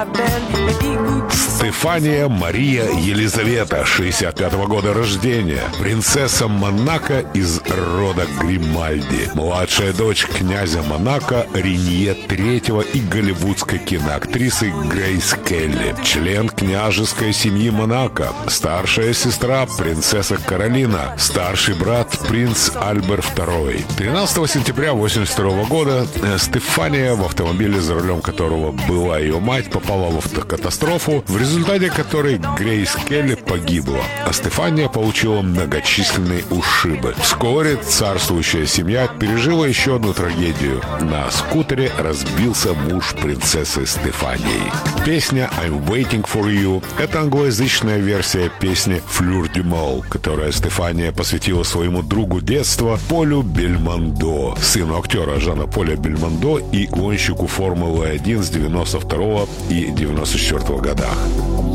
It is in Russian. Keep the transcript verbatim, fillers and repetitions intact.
Стефания Мария Елизавета, шестьдесят пятого года рождения, принцесса Монако из рода Гримальди, младшая дочь князя Монако Ренье третьего и голливудской киноактрисы Грейс Келли, член княжеской семьи Монако, старшая сестра принцесса Каролина, старший брат принц Альберт второй. тринадцатого сентября восемьдесят второго года Стефания, в автомобиле, за рулем которого была ее мать, попала в автокатастрофу, в результате которой Грейс Келли погибла, а Стефания получила многочисленные ушибы. Вскоре царствующая семья пережила еще одну трагедию. На скутере разбился муж принцессы Стефании. Песня «I'm Waiting for You» — это англоязычная версия песни «Fleur du Mal», которую Стефания посвятила своему другу детства Полю Бельмондо, сыну актера Жана-Поля Бельмондо и гонщику Формулы один с девяносто второго и девяносто четвёртого годах.